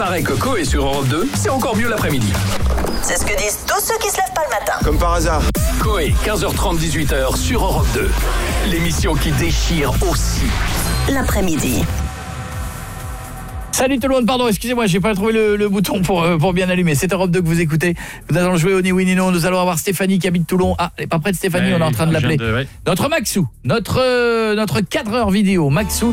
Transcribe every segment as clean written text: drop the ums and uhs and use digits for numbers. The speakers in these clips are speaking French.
Sarah et Coco est sur Europe 2, c'est encore mieux l'après-midi. C'est ce que disent tous ceux qui se lèvent pas le matin. Comme par hasard. Coé, 15h30, 18h sur Europe 2. L'émission qui déchire aussi. L'après-midi. Salut tout le monde, pardon, excusez-moi, j'ai pas trouvé le bouton pour bien allumer. C'est Europe 2 que vous écoutez. Nous allons jouer au Ni Oui Ni Non. Nous allons avoir Stéphanie qui habite Toulon. Ah, elle est pas prête Stéphanie, on est en train de l'appeler. Notre Maxou, notre cadreur vidéo, Maxou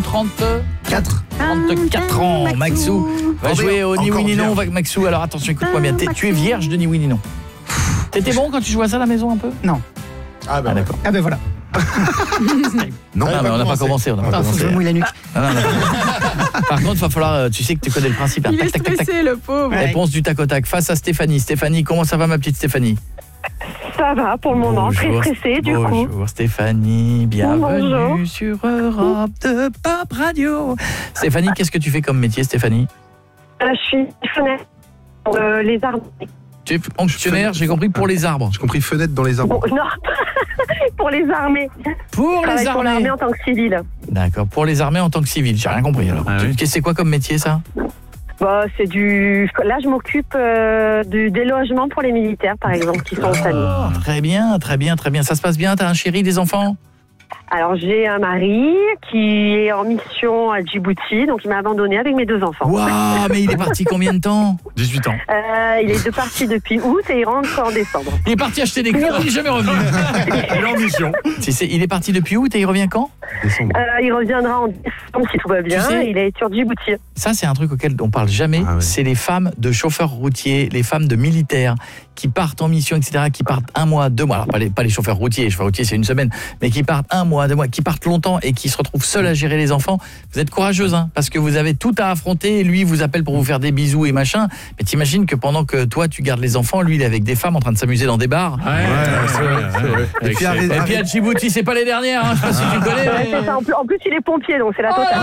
34 ans. Maxou va jouer au Ni Oui Ni Non. Maxou, alors attention, écoute-moi bien. Tu es vierge de Ni Oui Ni Non. T'étais bon quand tu jouais à ça à la maison un peu? Non. Ah d'accord. Ah ben voilà. Non, mais on n'a pas commencé. Faut que je me mouille la nuque. Par contre, il va falloir, tu sais que tu connais le principe. Il est stressé, le pauvre. Réponse du tac au tac face à Stéphanie. Stéphanie, comment ça va ma petite Stéphanie? Ça va pour le moment, très stressée du coup. Bonjour Stéphanie, bienvenue Bonjour. sur Europe de Pop Radio. Stéphanie, qu'est-ce que tu fais comme métier Stéphanie? Je suis fenêtre pour les arbres. Tu es fonctionnaire, j'ai compris, pour les arbres. J'ai compris fenêtre dans les arbres. Bon, non, pour les armées. Pour les Pour armées. l'armée en tant que civil. D'accord, pour les armées en tant que civil, j'ai rien compris alors. C'est quoi comme métier ça? Bah, c'est du. Là, je m'occupe des logements pour les militaires, par exemple, qui sont en famille. Très bien, très bien, très bien. Ça se passe bien? T'as un chéri, des enfants? Alors, j'ai un mari qui est en mission à Djibouti, donc il m'a abandonné avec mes 2 enfants. Waouh, mais il est parti combien de temps? 18 ans. Il est parti depuis août et il rentre en décembre. Il est parti acheter des clés, il n'est jamais revenu. Il est en mission. Il est parti depuis août et il revient quand? Il reviendra en décembre si tout va bien. Tu sais, il est sur Djibouti. Ça, c'est un truc auquel on parle jamais. Ah ouais. C'est les femmes de chauffeurs routiers, les femmes de militaires qui partent en mission, etc., qui partent 1 mois, 2 mois. Alors, pas les chauffeurs routiers. Les chauffeurs routiers, c'est 1 semaine. Mais qui partent 1 mois, 2 mois, qui partent longtemps et qui se retrouvent seuls à gérer les enfants. Vous êtes courageuse, hein, parce que vous avez tout à affronter. Et lui, il vous appelle pour vous faire des bisous et machin. Mais t'imagines que pendant que toi, tu gardes les enfants, lui, il est avec des femmes en train de s'amuser dans des bars. Et puis Et puis à Djibouti, c'est pas les dernières, hein, je sais pas si tu connais. Ouais, c'est ça. En plus, il est pompier, donc c'est la totale.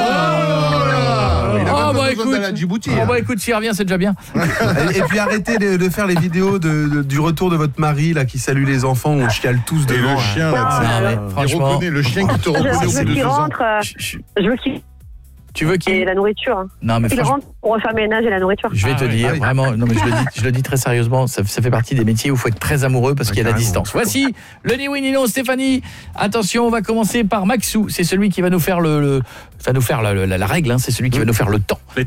Écoute, s'il revient, c'est déjà bien. Et puis arrêtez de faire les vidéos du retour de votre mari là qui salue les enfants où on chiale tous devant. Le chien Franchement, le chien qui te reconnaît au Je bout veux de qu'il 2 ans. rentre. Je veux qu'il tu veux ait qu'il... la nourriture. Hein. Non, mais Il franchement, rentre pour refaire le ménage et la nourriture. je vais te dire, oui. vraiment, non mais je le dis très sérieusement, ça fait partie des métiers où il faut être très amoureux parce qu'il y a la distance. Voici le Ni Oui Ni Non, Stéphanie. Attention, on va commencer par Maxou, c'est celui qui va nous faire la règle, hein, c'est celui qui va nous faire le temps.